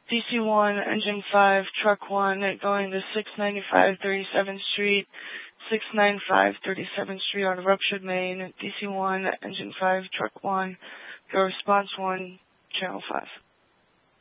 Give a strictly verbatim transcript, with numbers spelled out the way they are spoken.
D C one, Engine five, Truck one, going to six ninety-five thirty-seventh Street, six ninety-five thirty-seventh Street on Ruptured Main. D C one, Engine five, Truck one, go Response one, Channel five.